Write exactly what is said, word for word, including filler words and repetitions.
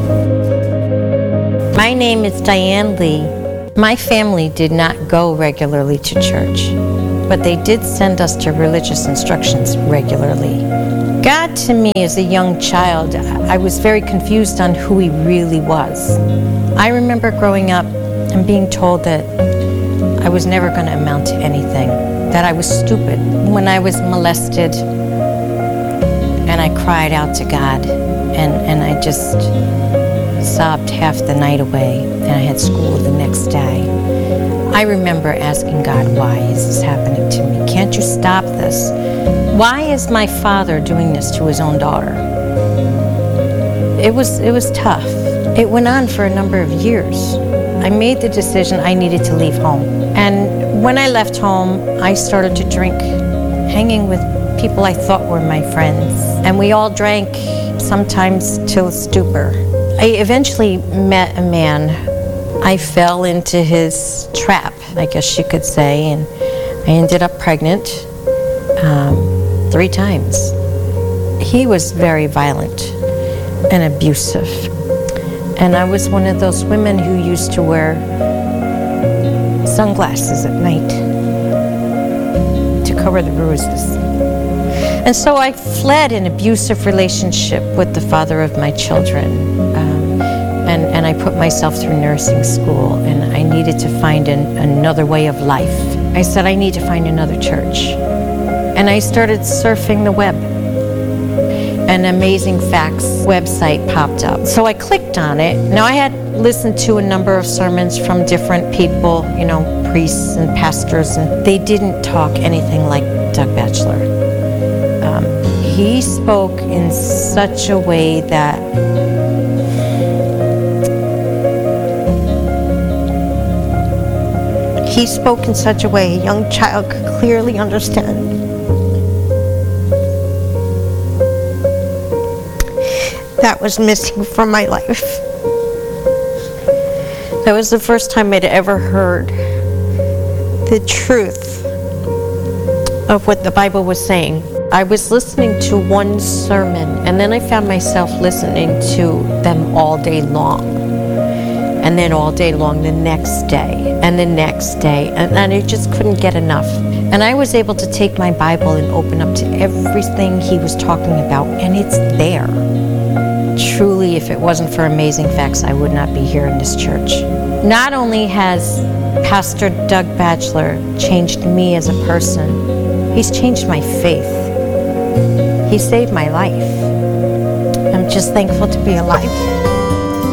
My name is Diane Lee. My family did not go regularly to church, but they did send us to religious instructions regularly. God to me as a young child, I was very confused on who he really was. I remember growing up and being told that I was never going to amount to anything, that I was stupid. When I was molested and I cried out to God and, and I just sobbed half the night away and I had school the next day, I remember asking God, why is this happening to me? Can't you stop this? Why is my father doing this to his own daughter? It was, it was tough. It went on for a number of years. I made the decision I needed to leave home. And when I left home, I started to drink, hanging with people I thought were my friends. And we all drank, sometimes till stupor. I eventually met a man. I fell into his trap, I guess you could say, and I ended up pregnant um, three times. He was very violent and abusive. And I was one of those women who used to wear sunglasses at night to cover the bruises. And so I fled an abusive relationship with the father of my children. Um, and, and I put myself through nursing school, and I needed to find an, another way of life. I said, I need to find another church. And I started surfing the web. An Amazing Facts website popped up. So I clicked on it. Now I had listened to a number of sermons from different people, you know, priests and pastors, and they didn't talk anything like Doug Batchelor. Um, he spoke in such a way that he spoke in such a way a young child could clearly understand. That was missing from my life. That was the first time I'd ever heard the truth of what the Bible was saying. I was listening to one sermon, and then I found myself listening to them all day long. And then all day long the next day, and the next day, and, and I just couldn't get enough. And I was able to take my Bible and open up to everything he was talking about, and it's there. Truly, if it wasn't for Amazing Facts, I would not be here in this church. Not only has Pastor Doug Batchelor changed me as a person, he's changed my faith. He saved my life. I'm just thankful to be alive.